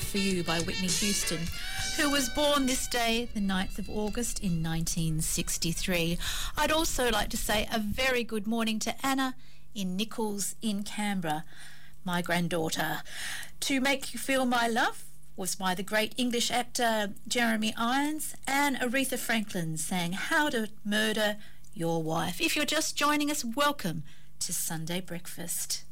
for You by Whitney Houston, who was born this day, the 9th of August in 1963. I'd also like to say a very good morning to Anna in Nichols in Canberra, my granddaughter. To Make You Feel My Love was by the great English actor Jeremy Irons, and Aretha Franklin sang How to Murder Your Wife. If you're just joining us, welcome to Sunday Breakfast.